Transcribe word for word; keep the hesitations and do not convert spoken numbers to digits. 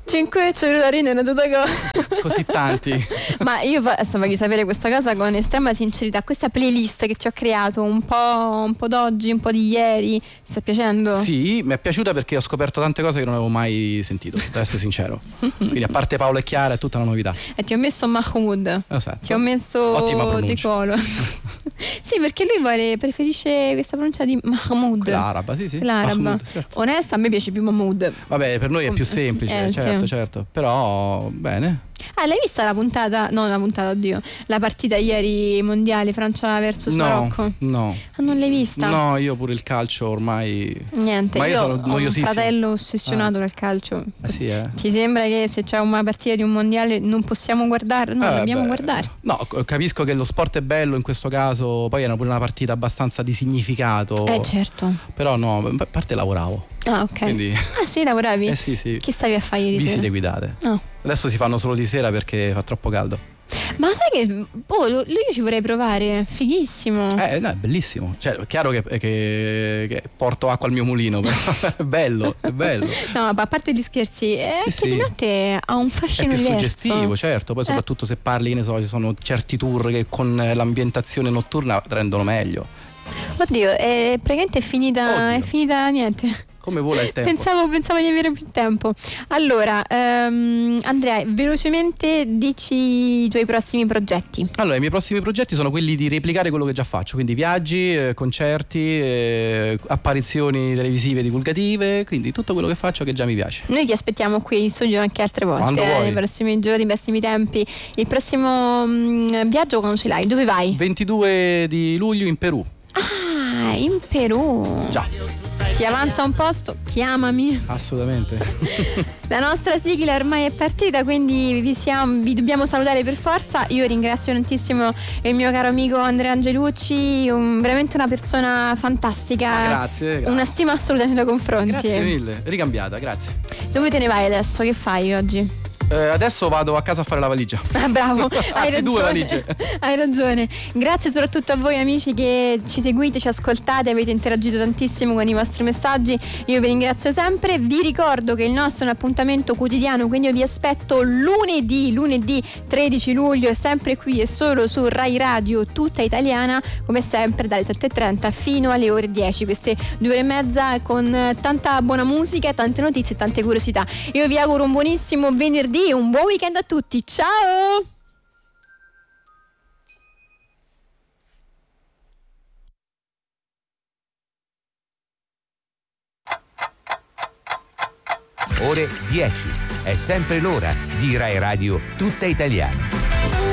cinque cellulari nella tutta cosa. Così tanti. Ma io adesso voglio sapere questa cosa con estrema sincerità. Questa playlist che ci ho creato un po', un po' d'oggi, un po' di ieri, ti sta piacendo? Sì, mi è piaciuta perché ho scoperto tante cose che non avevo mai sentito, devo essere sincero. Quindi a parte Paolo e Chiara è tutta una novità. E ti ho messo Mahmood. Esatto. Ti ho messo De Colo. Sì, perché lui vuole, preferisce questa pronuncia di Mahmood. L'araba, sì, sì. L'araba. Mahmoud, certo. Onesta, a me piace più Mahmood. Vabbè, per noi è più semplice, eh, certo, sì. certo. Però, bene. Ah, l'hai vista la puntata? No, la puntata, oddio. La partita ieri mondiale Francia versus No, Marocco? no. Ah, non l'hai vista? No, io pure il calcio ormai. Niente, ma io, io sono ho un noiosissimo. fratello ossessionato ah. dal calcio. Eh sì, eh. Ti sembra che se c'è una partita di un mondiale non possiamo guardare? No, eh, dobbiamo beh, guardare. No, capisco che lo sport è bello in questo caso, poi era pure una partita abbastanza di significato. Eh certo. Però no, a parte lavoravo. Ah, ok. Quindi... Ah, sì, lavoravi? Eh sì, sì. Che stavi a fare ieri Visite sera? guidate. Oh. Adesso si fanno solo di sera perché fa troppo caldo. Ma sai che oh, lo, io ci vorrei provare, fighissimo. Eh, no, è bellissimo. Cioè, è chiaro che, che, che porto acqua al mio mulino, però è bello, è bello. No, ma a parte gli scherzi, è Sì, che sì. di notte ha un fascino È più diverso. suggestivo, certo. Poi Eh. soprattutto se parli, che ne so, ci sono certi tour che con l'ambientazione notturna rendono meglio. Oddio, è praticamente è finita, Oddio. è finita niente. Come vola il tempo. Pensavo, pensavo di avere più tempo. Allora, ehm, Andrea, velocemente dici i tuoi prossimi progetti. Allora, i miei prossimi progetti sono quelli di replicare quello che già faccio, quindi viaggi, eh, concerti, eh, apparizioni televisive divulgative, quindi tutto quello che faccio che già mi piace. Noi ti aspettiamo qui in studio anche altre volte, Quando eh, vuoi. nei prossimi giorni, nei prossimi tempi. Il prossimo mh, viaggio quando ce l'hai? Dove vai? ventidue di luglio in Perù. Ah, in Perù. Già. Ti avanza un posto? Chiamami. Assolutamente. La nostra sigla ormai è partita, quindi vi, siamo, vi dobbiamo salutare per forza. Io ringrazio tantissimo il mio caro amico Andrea Angelucci, un, veramente una persona fantastica. Ah, grazie, grazie. Una stima assoluta nei tuoi confronti. Grazie mille, ricambiata, grazie. Dove te ne vai adesso? Che fai oggi? Eh, adesso vado a casa a fare la valigia. Ah, bravo, hai Anzi, ragione. due valigie. Hai ragione. Grazie soprattutto a voi amici che ci seguite, ci ascoltate, avete interagito tantissimo con i vostri messaggi. Io vi ringrazio sempre. Vi ricordo che il nostro è un appuntamento quotidiano, quindi io vi aspetto lunedì, lunedì tredici luglio, è sempre qui e solo su Rai Radio tutta italiana, come sempre dalle sette e trenta fino alle ore dieci. Queste due ore e mezza con tanta buona musica, tante notizie e tante curiosità. Io vi auguro un buonissimo venerdì. Un buon weekend a tutti, ciao! Ore dieci, è sempre l'ora di Rai Radio tutta italiana.